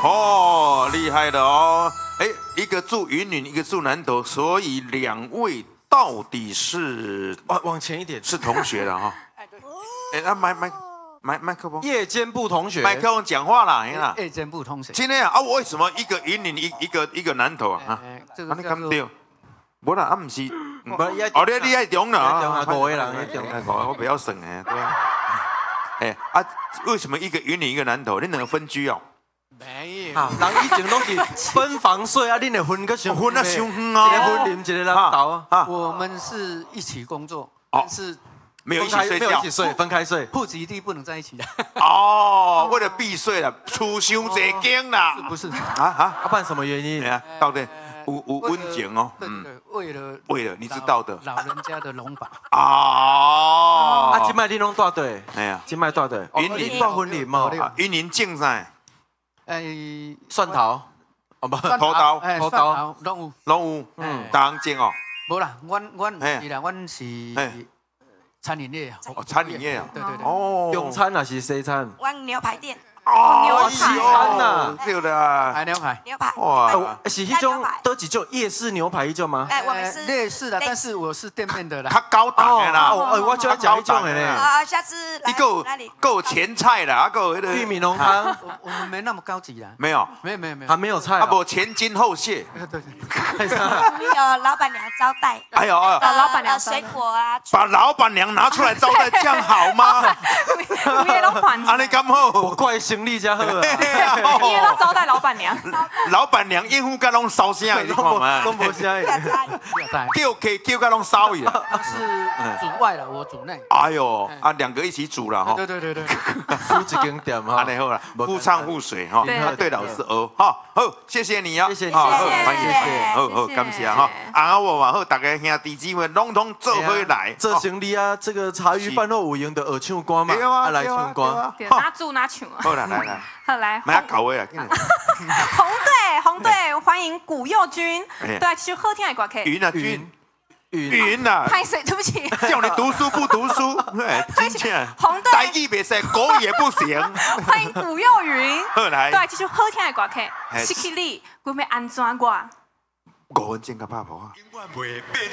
哦，厉害的哦！哎，一个住云林，一个住南投，所以2位到底是往前一点， 是同学了哈。哎，那麦克风， 夜间部同学， 麦克风讲话啦，啦。 夜间部同学。 今天啊，我为什么一个云林，一个南投啊？ 这个你敢对？不啦，不是， 哦， 你在中了啊 ，5个人在中， 我不要省哎，对啊。哎啊，为什么一个云林，一个南投？你两个分居哦？ 没有， 人以前都是分房睡啊，恁的分个伤分啊伤远哦， 一个分林，一个人倒啊。我们是一起工作，但是没有一起睡觉， 一起睡，分开睡， 户籍地不能在一起的。 哦，为了避税了，出伤济间啦。 不是不然什么原因？ 到底有温情哦。 为了你知道的， 老人家的龙宝。 哦。 啊，今麦你拢住对？ 哎呀， 今麦住对？ 云林住云林嘛？ 云林种啥？ 蒜头，哦不， 土豆， 土豆拢有，当种哦。 无啦，阮是餐饮业。 哦，餐饮业啊。 对。 哦， 中餐还是西餐？ 阮牛排店。 哦，西餐呐， 对啦， 海牛排。 哇， 是迄种都一种夜市牛排迄种吗？ 哎，我们是类似的，但是我是店面的啦。 较高档的啦， 我就要讲一种的呢。 下次来哪里？够前菜啦，啊够玉米浓汤。 我们没那么高级啦。 没有， 还没有菜。 啊不，前金后谢。 对。 有老板娘招待。 哎呦， 老板娘水果啊。 把老板娘拿出来招待，这样好吗？啊，你敢好？ 我怪行李家好啊。 你也要招待老板娘。 老板娘应付甲拢烧声，你看嘛？ 拢无声。 叫甲拢烧伊啦。 他是主外了，我主内。 哎呦，啊2个一起煮了哈。 对。 租一间店哈。 安尼好啦，互唱互水哈。对老师学哈。好，谢谢你啊。 谢谢。 好，感谢哈。啊我嘛好，大家兄弟姊妹拢做回来。 做生理啊，这个茶余饭后有闲的学唱歌嘛，来唱歌。 哪组哪唱啊？ 好啦，来。 好来。 买搞位啊。 红队欢迎古佑君，对，其实好听的歌曲。 云啊！ 拍谁？对不起。 叫你读书不读书，真正。 红队。 台语袂使，国语也不行。 欢迎古佑云。 好来。 对，其实好听的歌曲，失去你，我要安怎我？ 5分钟甲拍婆啊。